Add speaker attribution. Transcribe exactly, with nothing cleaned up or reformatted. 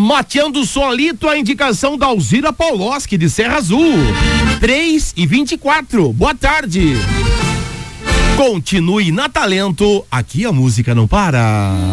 Speaker 1: Mateando Solito, a indicação da Alzira Pauloski, de Serra Azul. três e vinte e quatro. Boa tarde. Continue na Talento, aqui a música não para.